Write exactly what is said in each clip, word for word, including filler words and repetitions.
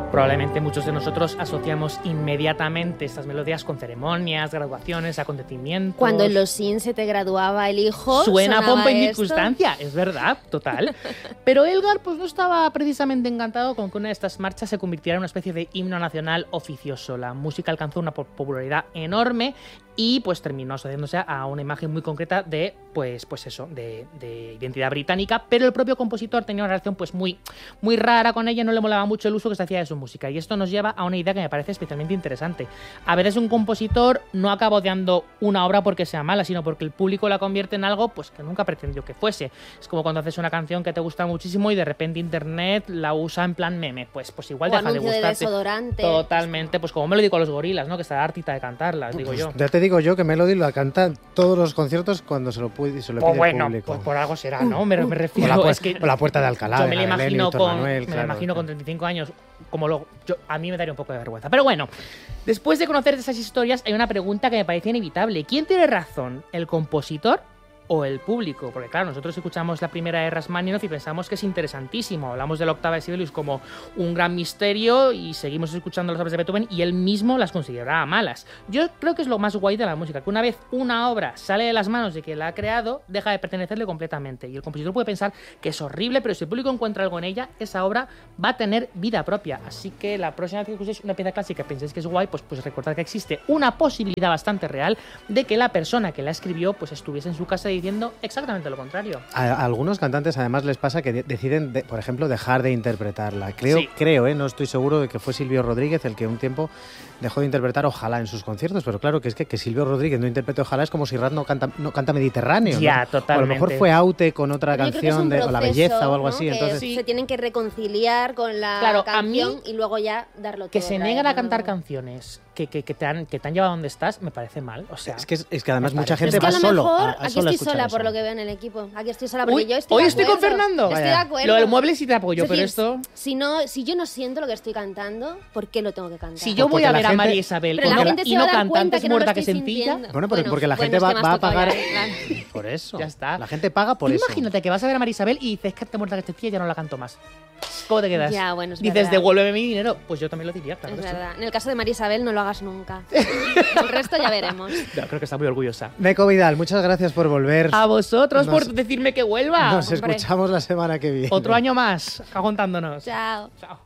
Probablemente muchos de nosotros asociamos inmediatamente estas melodías con ceremonias, graduaciones, acontecimientos. Cuando en los Sims se te graduaba el hijo, suena pompa y esto. circunstancia, es verdad, total. Pero Elgar pues no estaba precisamente encantado con que una de estas marchas se convirtiera en una especie de himno nacional oficioso. La música alcanzó una popularidad enorme y pues terminó asociándose a una imagen muy concreta de, pues, pues eso, de, de identidad británica, pero el propio compositor tenía una relación pues muy, muy rara con ella, no le molaba mucho el uso que se hacía de su música, y esto nos lleva a una idea que me parece especialmente interesante. A veces un compositor no acaba odiando una obra porque sea mala, sino porque el público la convierte en algo pues que nunca pretendió que fuese. Es como cuando haces una canción que te gusta muchísimo y de repente internet la usa en plan meme, pues, pues igual o deja de gustarte. De desodorante. Totalmente, pues como Melody con los gorilas, ¿no? Que está hartita de cantarlas, digo pues yo. Ya te digo yo que Melody la canta en todos los conciertos cuando se lo pide, se lo pues pide bueno, el público. Pues por algo será, ¿no? Me, me refiero o la, pu- es que o la Puerta de Alcalá. yo me la imagino con, Manuel, me claro, la imagino claro. con treinta y cinco años, como lo, yo, a mí me daría un poco de vergüenza. Pero bueno, después de conocer esas historias hay una pregunta que me parece inevitable. ¿Quién tiene razón, el compositor o el público? Porque claro, nosotros escuchamos la primera de Rachmaninoff y pensamos que es interesantísimo. Hablamos de la octava de Sibelius como un gran misterio y seguimos escuchando las obras de Beethoven y él mismo las consideraba malas. Yo creo que es lo más guay de la música, que una vez una obra sale de las manos de quien la ha creado, deja de pertenecerle completamente. Y el compositor puede pensar que es horrible, pero si el público encuentra algo en ella, esa obra va a tener vida propia. Así que la próxima vez que escuchéis una pieza clásica y penséis que es guay, pues, pues recordad que existe una posibilidad bastante real de que la persona que la escribió pues estuviese en su casa y diciendo exactamente lo contrario. A, a algunos cantantes además les pasa que de- deciden, de, por ejemplo, dejar de interpretarla. Creo, Sí. creo, ¿eh? No estoy seguro de que fue Silvio Rodríguez el que un tiempo dejó de interpretar Ojalá en sus conciertos, pero claro que es que, que Silvio Rodríguez no interprete Ojalá es como si Rat no canta, no canta Mediterráneo. Ya, ¿no? totalmente. O a lo mejor fue Aute con otra Pero yo creo que es canción un de o La proceso, Belleza o algo ¿no? así. Que Entonces, Sí. se tienen que reconciliar con la Claro, a mí, canción y luego ya darlo todo. que se otra niegan vez, a cantar ¿no? canciones que, que, que, te han, que te han llevado a donde estás, me parece mal. O sea, es que, es que además me mucha parece gente Es que va a lo solo. mejor a- a aquí solo a estoy escuchar sola eso. por lo que veo en el equipo. Aquí estoy sola porque Uy, yo estoy hoy de estoy con acuerdo. Fernando. Estoy de Vaya. acuerdo. Lo del mueble sí te apoyo, Es pero decir, esto... Si, no, si yo no siento lo que estoy cantando, ¿por qué lo tengo que cantar? Si yo Pues voy porque a la ver a gente- María Isabel Pero la con- gente y se no va a dar canta cuenta antes que no lo muerta que estoy sencilla... sintiendo. Bueno, pero porque la bueno, gente es va, que me has va a tocado pagar ya, claro. por eso. Ya está. La gente paga por Tú eso. imagínate que vas a ver a María Isabel y dices que te muerta que sencilla, ya no la canto más. ¿Cómo te quedas? Ya, bueno, es Dices, verdad. devuélveme mi dinero. Pues yo también lo diría, claro. Es que sí. verdad. En el caso de María Isabel no lo hagas nunca. El resto ya veremos. No, creo que está muy orgullosa. Neco Vidal, muchas gracias por volver. A vosotros Nos- por decirme que vuelva. Nos hombre. escuchamos la semana que viene. Otro año más, aguantándonos. Chao. Chao.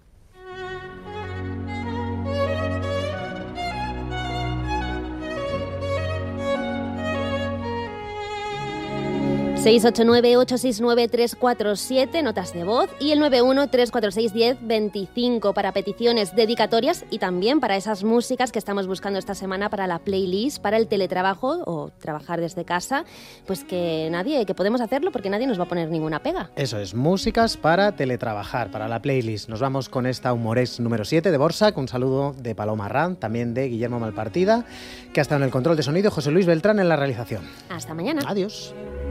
seis ocho nueve, ocho seis nueve, tres cuatro siete, notas de voz, y el nueve uno, tres cuatro seis, uno cero dos cinco para peticiones dedicatorias y también para esas músicas que estamos buscando esta semana para la playlist, para el teletrabajo o trabajar desde casa, pues que nadie, que podemos hacerlo porque nadie nos va a poner ninguna pega. Eso es, músicas para teletrabajar, para la playlist. Nos vamos con esta Humores número siete de Borsak, un saludo de Paloma Arranz, también de Guillermo Malpartida, que ha estado en el control de sonido, José Luis Beltrán en la realización. Hasta mañana. Adiós.